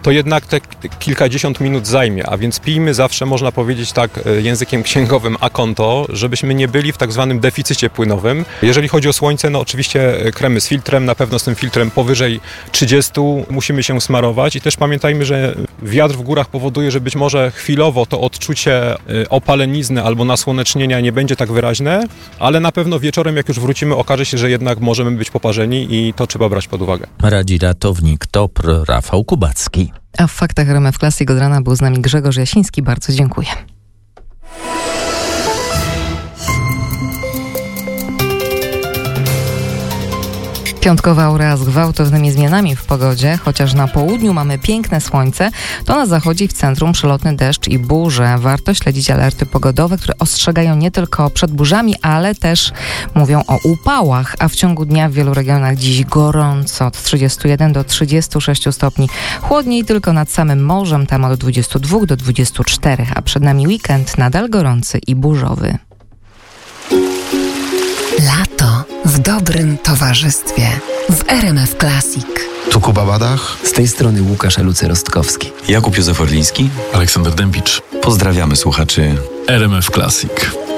to jednak te kilkadziesiąt minut zajmie, a więc pijmy zawsze, można powiedzieć tak językiem księgowym a conto, żebyśmy nie byli w tak zwanym deficycie płynowym. Jeżeli chodzi o słońce, no oczywiście kremy z filtrem, na pewno z tym filtrem powyżej 30 musimy się smarować i też pamiętajmy, że wiatr w górach powoduje, że być może chwilowo to odczucie opalenizny albo nasłonecznienia nie będzie tak wyraźne, ale na pewno wieczorem, jak już wrócimy, okaże się, że jednak możemy być poparzeni i to trzeba brać pod uwagę. Radzi ratownik TOPR Rafał Kubacki. A w Faktach RMF Classic od rana był z nami Grzegorz Jasiński. Bardzo dziękuję. Piątkowa aura z gwałtownymi zmianami w pogodzie, chociaż na południu mamy piękne słońce, to na zachodzie i w centrum przelotny deszcz i burze. Warto śledzić alerty pogodowe, które ostrzegają nie tylko przed burzami, ale też mówią o upałach, a w ciągu dnia w wielu regionach dziś gorąco, od 31 do 36 stopni. Chłodniej tylko nad samym morzem, tam od 22 do 24, a przed nami weekend nadal gorący i burzowy. Lato w dobrym towarzystwie w RMF Classic. Tu Kuba Badach. Z tej strony Łukasz Elucy-Rostkowski. Jakub Józef Orliński. Aleksander Dębicz. Pozdrawiamy słuchaczy RMF Classic.